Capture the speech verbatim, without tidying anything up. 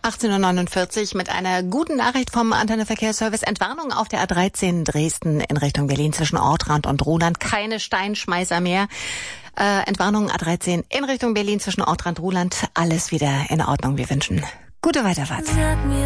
achtzehn Uhr neunundvierzig mit einer guten Nachricht vom Antenne Verkehrsservice. Entwarnung auf der A dreizehn Dresden in Richtung Berlin zwischen Ortrand und Ruhland. Keine Steinschmeißer mehr. Äh, Entwarnung A dreizehn in Richtung Berlin zwischen Ortrand und Ruhland. Alles wieder in Ordnung. Wir wünschen gute Weiterfahrt.